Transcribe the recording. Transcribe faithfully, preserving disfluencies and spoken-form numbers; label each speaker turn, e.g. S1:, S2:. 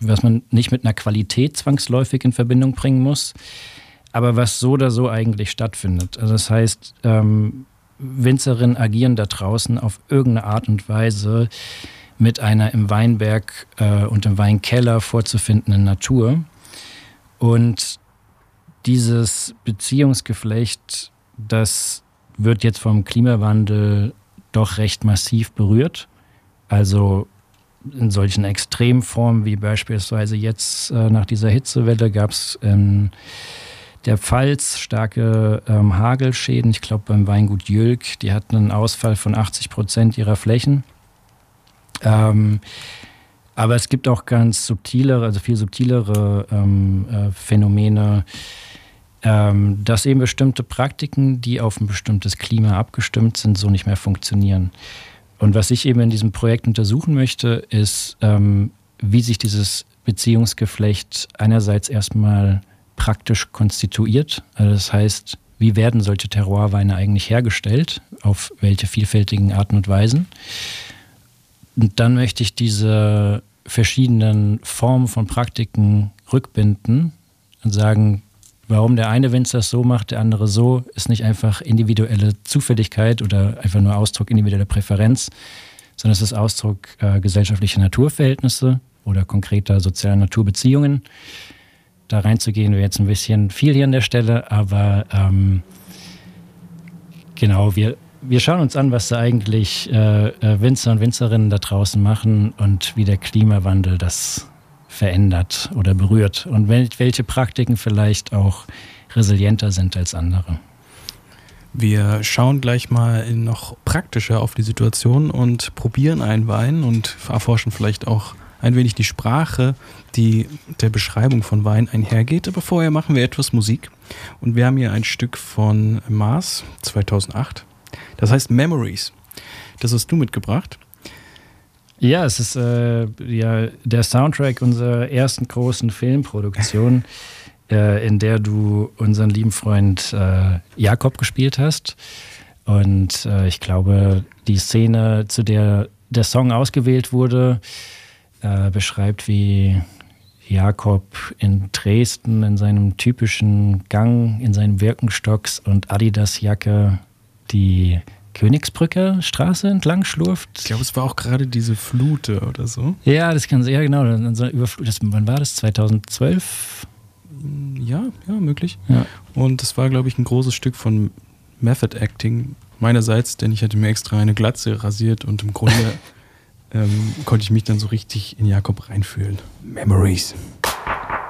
S1: was man nicht mit einer Qualität zwangsläufig in Verbindung bringen muss, aber was so oder so eigentlich stattfindet. Also das heißt, ähm, Winzerinnen agieren da draußen auf irgendeine Art und Weise mit einer im Weinberg äh, und im Weinkeller vorzufindenden Natur. Und dieses Beziehungsgeflecht, das wird jetzt vom Klimawandel doch recht massiv berührt. Also in solchen Extremformen wie beispielsweise jetzt äh, nach dieser Hitzewelle gab es in der Pfalz starke ähm, Hagelschäden. Ich glaube beim Weingut Jülk, die hatten einen Ausfall von achtzig Prozent ihrer Flächen. Ähm, aber es gibt auch ganz subtilere, also viel subtilere ähm, äh, Phänomene, ähm, dass eben bestimmte Praktiken, die auf ein bestimmtes Klima abgestimmt sind, so nicht mehr funktionieren. Und was ich eben in diesem Projekt untersuchen möchte, ist, ähm, wie sich dieses Beziehungsgeflecht einerseits erstmal praktisch konstituiert. Also das heißt, wie werden solche Terroirweine eigentlich hergestellt, auf welche vielfältigen Arten und Weisen. Und dann möchte ich diese verschiedenen Formen von Praktiken rückbinden und sagen, warum der eine Winzer es so macht, der andere so, ist nicht einfach individuelle Zufälligkeit oder einfach nur Ausdruck individueller Präferenz, sondern es ist Ausdruck äh, gesellschaftlicher Naturverhältnisse oder konkreter sozialer Naturbeziehungen. Da reinzugehen wäre jetzt ein bisschen viel hier an der Stelle, aber ähm, genau, wir Wir schauen uns an, was da eigentlich äh, Winzer und Winzerinnen da draußen machen und wie der Klimawandel das verändert oder berührt und welche Praktiken vielleicht auch resilienter sind als andere.
S2: Wir schauen gleich mal noch praktischer auf die Situation und probieren einen Wein und erforschen vielleicht auch ein wenig die Sprache, die der Beschreibung von Wein einhergeht. Aber vorher machen wir etwas Musik und wir haben hier ein Stück von Mars zweitausendacht. Das heißt Memories. Das hast du mitgebracht.
S1: Ja, es ist äh, ja der Soundtrack unserer ersten großen Filmproduktion, äh, in der du unseren lieben Freund äh, Jakob gespielt hast. Und äh, ich glaube, die Szene, zu der der Song ausgewählt wurde, äh, beschreibt, wie Jakob in Dresden in seinem typischen Gang, in seinen Birkenstocks und Adidas-Jacke die Königsbrücker Straße entlang schlurft.
S2: Ich glaube, es war auch gerade diese Flute oder so.
S1: Ja, das kann ja genau. Das, wann war das? zweitausendzwölf?
S2: Ja, ja, möglich.
S1: Ja.
S2: Und das war, glaube ich, ein großes Stück von Method Acting meinerseits, denn ich hatte mir extra eine Glatze rasiert und im Grunde ähm, konnte ich mich dann so richtig in Jakob reinfühlen. Memories.